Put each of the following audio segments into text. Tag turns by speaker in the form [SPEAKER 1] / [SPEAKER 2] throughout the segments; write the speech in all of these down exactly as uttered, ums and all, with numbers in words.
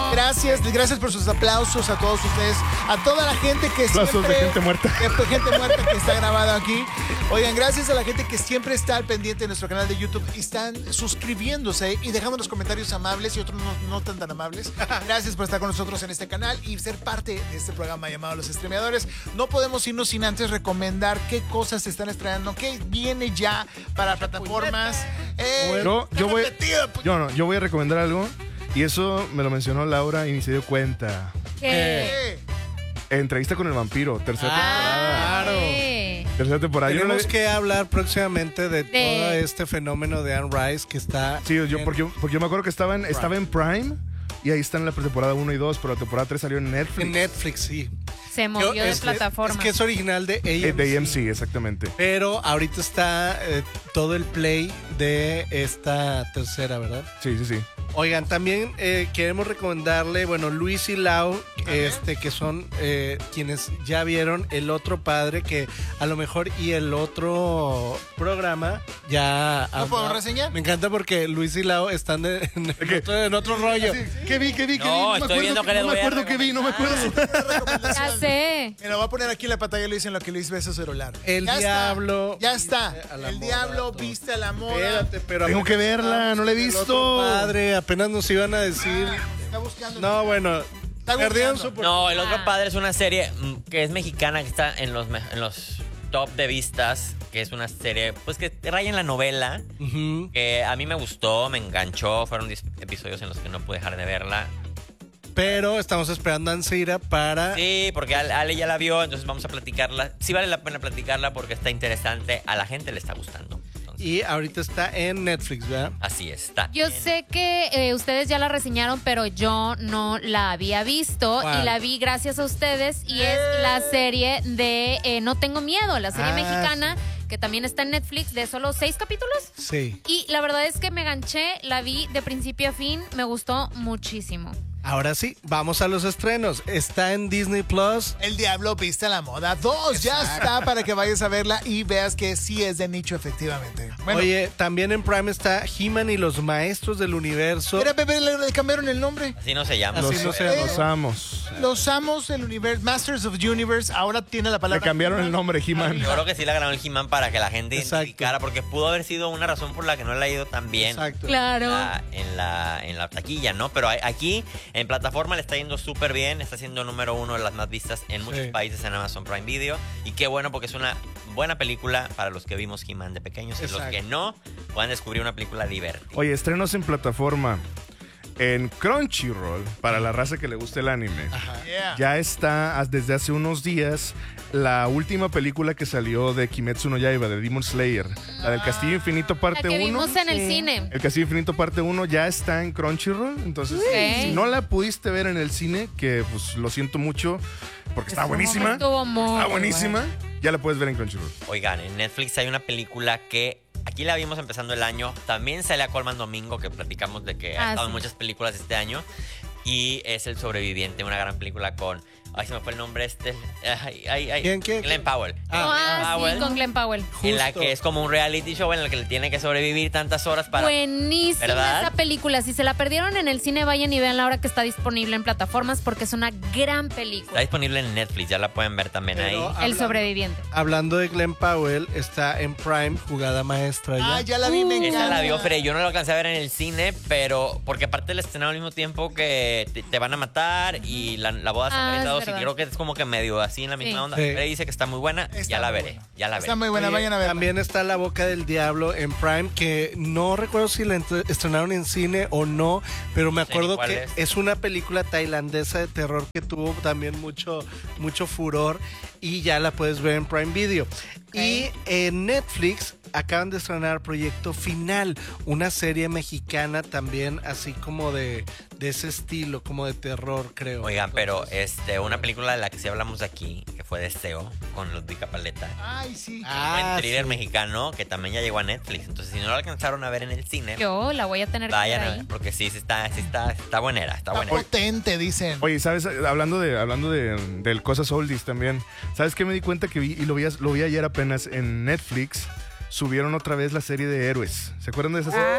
[SPEAKER 1] Gracias, gracias por sus aplausos a todos ustedes, a toda la gente que
[SPEAKER 2] aplausos
[SPEAKER 1] siempre...
[SPEAKER 2] de gente muerta.
[SPEAKER 1] De gente muerta que está grabada aquí. Oigan, gracias a la gente que siempre está al pendiente de nuestro canal de YouTube y están suscribiéndose y dejando los comentarios amables y otros no, no tan tan amables. Gracias por estar con nosotros en este canal y ser parte de este programa llamado Los Streameadores. No podemos irnos sin antes recomendar qué cosas se están estrenando, qué viene ya para plataformas. Eh,
[SPEAKER 2] Bueno, yo voy, yo no, yo voy a recomendar algo y eso me lo mencionó Laura y ni se dio cuenta.
[SPEAKER 3] ¿Qué?
[SPEAKER 1] eh,
[SPEAKER 2] Entrevista con el vampiro, tercera
[SPEAKER 3] Ah,
[SPEAKER 2] temporada.
[SPEAKER 3] sí.
[SPEAKER 2] Tercera temporada. Yo no
[SPEAKER 4] Tenemos
[SPEAKER 2] le-
[SPEAKER 4] que hablar próximamente de,
[SPEAKER 3] De-
[SPEAKER 4] todo este fenómeno de Anne Rice que está...
[SPEAKER 2] Sí, yo,
[SPEAKER 4] en-
[SPEAKER 2] porque, yo- porque yo me acuerdo que estaba en, estaba en Prime y ahí están la temporada uno y dos, pero la temporada tres salió en Netflix.
[SPEAKER 4] En Netflix, sí.
[SPEAKER 3] Se movió
[SPEAKER 4] Yo-
[SPEAKER 3] de
[SPEAKER 4] es,
[SPEAKER 3] plataforma.
[SPEAKER 4] Es que es original de A M C.
[SPEAKER 2] Eh, de A M C, exactamente.
[SPEAKER 4] Pero ahorita está eh, todo el play de esta tercera, ¿verdad?
[SPEAKER 2] Sí, sí, sí.
[SPEAKER 4] Oigan, también eh, queremos recomendarle, bueno, Luis y Lau, este, que son eh, quienes ya vieron El Otro Padre, que a lo mejor y el otro programa ya...
[SPEAKER 1] ¿No podemos reseñar?
[SPEAKER 4] Me encanta porque Luis y Lau están de- en,
[SPEAKER 2] qué?
[SPEAKER 4] otro, en otro rollo.
[SPEAKER 2] ¿Qué vi, qué vi, qué
[SPEAKER 5] No,
[SPEAKER 2] vi? me
[SPEAKER 5] estoy
[SPEAKER 2] acuerdo
[SPEAKER 5] viendo que les
[SPEAKER 2] no
[SPEAKER 5] voy
[SPEAKER 2] me
[SPEAKER 5] a
[SPEAKER 2] acuerdo qué vi, no me acuerdo.
[SPEAKER 3] Ya sé.
[SPEAKER 1] Me lo voy a poner aquí en la pantalla, Luis, en lo que Luis ve su celular.
[SPEAKER 4] El
[SPEAKER 1] Ya
[SPEAKER 4] diablo
[SPEAKER 1] está, ya está.
[SPEAKER 4] viste a la
[SPEAKER 1] El
[SPEAKER 4] moda,
[SPEAKER 1] diablo
[SPEAKER 4] todo.
[SPEAKER 1] viste a la moda.
[SPEAKER 4] Espérate, pero
[SPEAKER 2] Tengo
[SPEAKER 4] apenas
[SPEAKER 2] que verla, no la he
[SPEAKER 4] El
[SPEAKER 2] visto.
[SPEAKER 4] Otro Padre, apenas nos iban a decir...
[SPEAKER 1] Está buscando.
[SPEAKER 4] No, bueno,
[SPEAKER 1] Está
[SPEAKER 4] perdieron
[SPEAKER 1] buscando.
[SPEAKER 4] su...
[SPEAKER 5] No, El Otro
[SPEAKER 3] Ah.
[SPEAKER 5] Padre es una serie mm, que es mexicana, que está en los, me- en los top de vistas, que es una serie, pues que raya en la novela,
[SPEAKER 4] Ujú.
[SPEAKER 5] que a mí me gustó, me enganchó, fueron diez episodios en los que no pude dejar de verla.
[SPEAKER 4] Pero estamos esperando a Ansira para...
[SPEAKER 5] Sí, porque Ale Ale ya la vio, entonces vamos a platicarla. Sí vale la pena platicarla porque está interesante, a la gente le está gustando. Entonces,
[SPEAKER 4] Y ahorita está en Netflix, ¿verdad?
[SPEAKER 5] así está.
[SPEAKER 3] Yo
[SPEAKER 5] en-
[SPEAKER 3] sé que eh, ustedes ya la reseñaron, pero yo no la había visto
[SPEAKER 4] ¿Cuál?
[SPEAKER 3] y la vi gracias a ustedes y es la serie de eh, No Tengo Miedo, la serie
[SPEAKER 4] Ah,
[SPEAKER 3] mexicana que también está en Netflix de solo seis capítulos.
[SPEAKER 4] Sí.
[SPEAKER 3] Y la verdad es que me ganché, la vi de principio a fin, me gustó muchísimo.
[SPEAKER 4] Ahora sí, vamos a los estrenos. Está en Disney Plus.
[SPEAKER 1] El diablo viste a la moda. Dos, ya está para que vayas a verla y veas que sí es de nicho, efectivamente. Bueno,
[SPEAKER 4] Oye, también en Prime está He-Man y los Maestros del Universo.
[SPEAKER 1] era bebé, le, le cambiaron el nombre.
[SPEAKER 5] Así no se llama.
[SPEAKER 4] Así
[SPEAKER 2] Los,
[SPEAKER 4] no se
[SPEAKER 1] llama.
[SPEAKER 2] los amos.
[SPEAKER 1] Los amos del universo, Masters of the Universe, ahora tiene la
[SPEAKER 2] Le
[SPEAKER 1] palabra.
[SPEAKER 2] cambiaron el nombre, He-Man.
[SPEAKER 5] Yo creo que sí la grabó el He-Man para que la gente
[SPEAKER 4] Exacto.
[SPEAKER 5] identificara, porque pudo haber sido una razón por la que no le ha ido tan bien.
[SPEAKER 4] Exacto.
[SPEAKER 3] Claro.
[SPEAKER 5] la- en, la, en la taquilla, ¿no? Pero a- aquí en plataforma le está yendo súper bien, está siendo número uno de las más vistas en muchos
[SPEAKER 4] Sí.
[SPEAKER 5] países en Amazon Prime Video. Y qué bueno porque es una buena película para los que vimos He-Man de pequeños y los
[SPEAKER 4] Exacto.
[SPEAKER 5] que no puedan descubrir una película divertida.
[SPEAKER 2] Oye, estrenos en plataforma. En Crunchyroll, para la raza que le gusta el anime,
[SPEAKER 1] Yeah.
[SPEAKER 2] ya está desde hace unos días la última película que salió de Kimetsu no Yaiba, de Demon Slayer. La del Castillo Infinito
[SPEAKER 3] La
[SPEAKER 2] parte
[SPEAKER 3] que
[SPEAKER 2] uno.
[SPEAKER 3] vimos en el cine.
[SPEAKER 2] El Castillo Infinito parte uno ya está en Crunchyroll. Entonces,
[SPEAKER 3] Ok.
[SPEAKER 2] si no la pudiste ver en el cine, que pues lo siento mucho, porque está buenísima.
[SPEAKER 3] Estuvo muy
[SPEAKER 2] Está buenísima. Ya la puedes ver en Crunchyroll.
[SPEAKER 5] Oigan, en Netflix hay una película que aquí la vimos empezando el año. También sale a Colman Domingo, que platicamos de que ha
[SPEAKER 3] Ah,
[SPEAKER 5] estado
[SPEAKER 3] sí.
[SPEAKER 5] en muchas películas este año. Y es El Sobreviviente, una gran película con... Ay, se me fue el nombre este. Ay, ay, ay.
[SPEAKER 4] ¿Quién, quién?
[SPEAKER 5] Glenn Powell.
[SPEAKER 3] Ah,
[SPEAKER 5] Glenn
[SPEAKER 3] sí,
[SPEAKER 5] Powell,
[SPEAKER 3] con Glenn Powell.
[SPEAKER 5] en la
[SPEAKER 4] Justo.
[SPEAKER 5] que es como un reality show en el que le tiene que sobrevivir tantas horas para...
[SPEAKER 3] Buenísima
[SPEAKER 5] ¿Verdad?
[SPEAKER 3] esa película. Si se la perdieron en el cine, vayan y vean la hora que está disponible en plataformas porque es una gran
[SPEAKER 5] Está
[SPEAKER 3] película.
[SPEAKER 5] disponible en Netflix, ya la pueden ver también
[SPEAKER 4] Pero,
[SPEAKER 5] ahí.
[SPEAKER 4] ah,
[SPEAKER 3] El
[SPEAKER 4] Habla-
[SPEAKER 3] sobreviviente.
[SPEAKER 4] Hablando de Glenn Powell, está en Prime, Jugada Maestra ya.
[SPEAKER 1] Ah, ya la vi, me
[SPEAKER 3] Uh.
[SPEAKER 1] encanta.
[SPEAKER 5] Esa la vio Fred, yo no la alcancé a ver en el cine, pero porque aparte la estrenaron al mismo tiempo que te, te van a matar y la, la boda
[SPEAKER 3] Ah,
[SPEAKER 5] sangrienta
[SPEAKER 3] es
[SPEAKER 5] dos, y
[SPEAKER 3] verdad.
[SPEAKER 5] creo que es como que medio así en la misma
[SPEAKER 3] Sí.
[SPEAKER 5] onda.
[SPEAKER 4] Sí.
[SPEAKER 5] Fred dice que está muy buena,
[SPEAKER 1] Está
[SPEAKER 5] ya la
[SPEAKER 1] muy
[SPEAKER 5] veré,
[SPEAKER 1] buena.
[SPEAKER 5] ya la veré.
[SPEAKER 1] Está muy buena,
[SPEAKER 4] Oye,
[SPEAKER 1] vayan a ver.
[SPEAKER 4] También está La Boca del Diablo en Prime, que no recuerdo si la entre- estrenaron en cine o no, pero me
[SPEAKER 5] No sé ni
[SPEAKER 4] acuerdo
[SPEAKER 5] cuál
[SPEAKER 4] que
[SPEAKER 5] es.
[SPEAKER 4] es una película tailandesa de terror que tuvo también mucho, mucho furor y ya la puedes ver en Prime Video. Y en Netflix acaban de estrenar Proyecto Final, una serie mexicana también así como de, de ese estilo, como de terror, creo.
[SPEAKER 5] Oigan, pero este, una película de la que sí hablamos aquí, que fue Deseo, con Ludwika Paleta.
[SPEAKER 1] Ay, sí.
[SPEAKER 4] Ah,
[SPEAKER 5] un buen thriller
[SPEAKER 4] sí.
[SPEAKER 5] mexicano que también ya llegó a Netflix. Entonces, si no la alcanzaron a ver en el cine,
[SPEAKER 3] Yo la voy a tener que
[SPEAKER 5] vayan
[SPEAKER 3] ver
[SPEAKER 5] a
[SPEAKER 3] ahí.
[SPEAKER 5] ver, porque sí, sí está, sí está, está buenera, está
[SPEAKER 1] Está
[SPEAKER 5] buenera.
[SPEAKER 1] potente, dicen.
[SPEAKER 2] Oye, ¿sabes? Hablando de hablando de, del Cosas Oldies también. ¿Sabes qué me di cuenta que vi? Y lo vi, lo vi ayer apenas en Netflix. Subieron otra vez la serie de Héroes. ¿Se acuerdan de esa serie?
[SPEAKER 3] Ah, sí.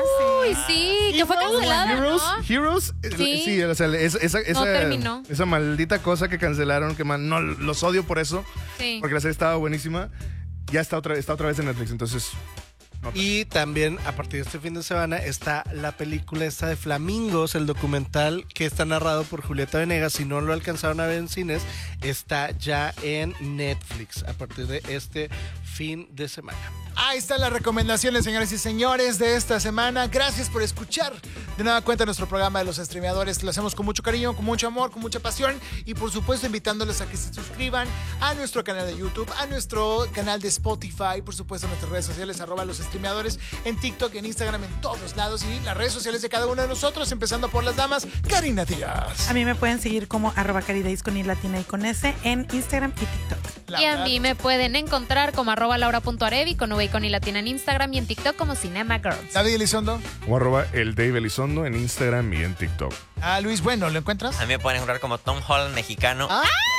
[SPEAKER 3] Uy, sí, que fue cancelada,
[SPEAKER 2] Heroes,
[SPEAKER 3] ¿no?
[SPEAKER 2] Heroes, eh,
[SPEAKER 3] Sí.
[SPEAKER 2] sí, o sea, esa, esa, esa,
[SPEAKER 3] terminó.
[SPEAKER 2] esa maldita cosa que cancelaron, que man, no, los odio por eso,
[SPEAKER 3] Sí.
[SPEAKER 2] porque la serie estaba buenísima, ya está otra, está otra vez en Netflix, entonces... no.
[SPEAKER 4] Y también a partir de este fin de semana está la película esta de Flamingos, el documental que está narrado por Julieta Venegas. Si no lo alcanzaron a ver en cines, está ya en Netflix a partir de este fin de semana.
[SPEAKER 1] Ahí están las recomendaciones, señores y señores, de esta semana. Gracias por escuchar de nueva cuenta nuestro programa de los streameadores. Lo hacemos con mucho cariño, con mucho amor, con mucha pasión y por supuesto invitándoles a que se suscriban a nuestro canal de YouTube, a nuestro canal de Spotify, por supuesto en nuestras redes sociales, arroba los streameadores, en TikTok, en Instagram, en todos lados y las redes sociales de cada uno de nosotros, empezando por las damas. Karina Díaz.
[SPEAKER 6] A mí me pueden seguir como arroba carideis con i latina y con s en Instagram y TikTok.
[SPEAKER 3] Y a
[SPEAKER 1] Laura.
[SPEAKER 3] mí me pueden encontrar como arroba laura.arevi con V y con i latina en Instagram y en TikTok como Cinema Girls.
[SPEAKER 1] David Elizondo.
[SPEAKER 2] Como arroba el Dave Elizondo en Instagram y en TikTok.
[SPEAKER 1] A Luis Bueno, ¿lo encuentras?
[SPEAKER 5] A mí me pueden encontrar como Tom Holland mexicano.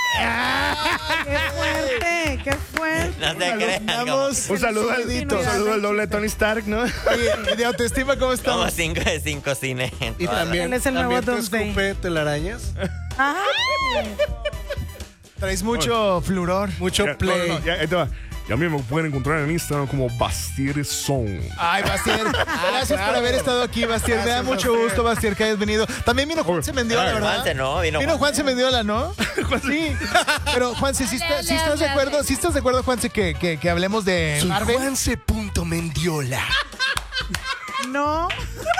[SPEAKER 6] ¡Qué fuerte! ¡Qué fuerte!
[SPEAKER 5] No te crean. Como,
[SPEAKER 1] Vamos.
[SPEAKER 2] Un saludo, al,
[SPEAKER 1] Saluditos.
[SPEAKER 2] un saludo al doble de Tony Stark, ¿no?
[SPEAKER 1] Oye, de autoestima, ¿cómo
[SPEAKER 5] como
[SPEAKER 1] estamos?
[SPEAKER 5] cinco de cinco cine. en
[SPEAKER 4] Y
[SPEAKER 5] todas
[SPEAKER 4] también,
[SPEAKER 6] Él es el
[SPEAKER 4] también
[SPEAKER 6] nuevo
[SPEAKER 4] te
[SPEAKER 6] Doomsday.
[SPEAKER 4] escupe telarañas.
[SPEAKER 6] ¡Ay!
[SPEAKER 1] Traes mucho fluror.
[SPEAKER 4] Mucho
[SPEAKER 2] Ya, no,
[SPEAKER 4] play.
[SPEAKER 2] no, no, ya, ahí te va. Y a mí me pueden encontrar en Instagram como Bastier Son.
[SPEAKER 1] Ay, Bastier. Gracias por haber estado aquí, Bastier. Me da
[SPEAKER 4] Gracias,
[SPEAKER 1] mucho
[SPEAKER 4] Bastier.
[SPEAKER 1] gusto, Bastier, que hayas venido. También vino Juan
[SPEAKER 2] Oye,
[SPEAKER 1] Mendiola,
[SPEAKER 2] ay,
[SPEAKER 1] ¿verdad?
[SPEAKER 5] Juanse, no, vino
[SPEAKER 1] Vino
[SPEAKER 5] Juanse.
[SPEAKER 1] Juanse Mendiola, ¿no? Sí. Pero, Juanse, ¿sí, está-
[SPEAKER 3] Dale,
[SPEAKER 1] sí estás
[SPEAKER 3] dale,
[SPEAKER 1] de acuerdo?
[SPEAKER 3] dale.
[SPEAKER 1] ¿Sí estás de acuerdo, Juanse, que, que, que hablemos de
[SPEAKER 4] Soy
[SPEAKER 1] Marvel?
[SPEAKER 4] Juanse punto Mendiola.
[SPEAKER 6] No,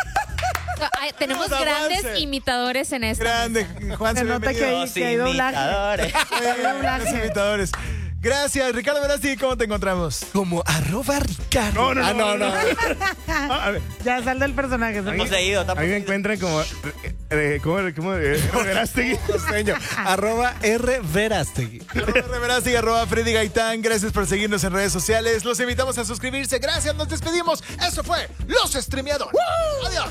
[SPEAKER 3] Ay, tenemos
[SPEAKER 1] Vamos,
[SPEAKER 3] grandes
[SPEAKER 1] avance.
[SPEAKER 3] imitadores en esto.
[SPEAKER 1] Grande, Juanse,
[SPEAKER 6] se nota que
[SPEAKER 1] bienvenido.
[SPEAKER 6] hay,
[SPEAKER 5] Los
[SPEAKER 6] que hay doblaje.
[SPEAKER 5] imitadores.
[SPEAKER 1] Los imitadores. Gracias, Ricardo Verástegui, ¿cómo te encontramos?
[SPEAKER 4] Como arroba Ricardo.
[SPEAKER 2] No, no,
[SPEAKER 4] Ah,
[SPEAKER 2] no,
[SPEAKER 4] no, no.
[SPEAKER 2] Ah, a ver,
[SPEAKER 6] Ya sal del personaje. ¿sabes?
[SPEAKER 5] Hemos seguido,
[SPEAKER 2] a mí me encuentran como... Eh, eh, ¿Cómo? ¿Cómo? Eh, Verástegui.
[SPEAKER 4] Costeño. Arroba R Verástegui.
[SPEAKER 1] Arroba Verástegui, arroba Freddy Gaitán. Gracias por seguirnos en redes sociales. Los invitamos a suscribirse. Gracias, nos despedimos. Eso fue Los Streameadores. Adiós.